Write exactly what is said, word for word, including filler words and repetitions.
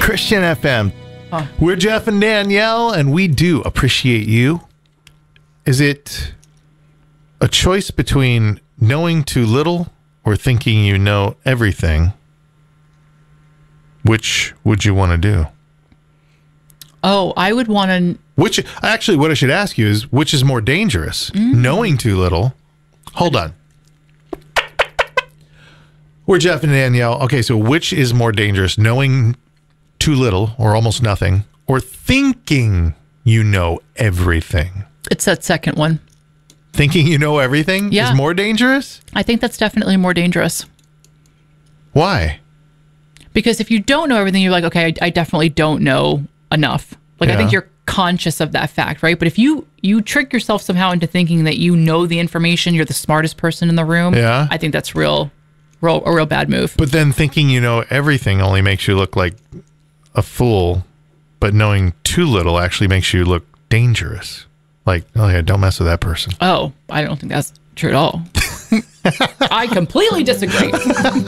Christian F M. Huh. We're Jeff and Danielle, and we do appreciate you. Is it a choice between knowing too little or thinking you know everything? Which would you want to do? Oh, I would want to... Which, actually, what I should ask you is, which is more dangerous? Mm. Knowing too little. Hold on. We're Jeff and Danielle. Okay, so which is more dangerous? Knowing too little or almost nothing, or thinking you know everything? It's that second one. Thinking you know everything yeah. is more dangerous? I think that's definitely more dangerous. Why? Because if you don't know everything, you're like, okay, I, I definitely don't know enough. Like, yeah. I think you're conscious of that fact, right? But if you you trick yourself somehow into thinking that you know the information, you're the smartest person in the room, yeah. I think that's real, real a real bad move. But then thinking you know everything only makes you look like a fool, but knowing too little actually makes you look dangerous. Like, oh yeah, don't mess with that person. Oh, I don't think that's true at all. I completely disagree.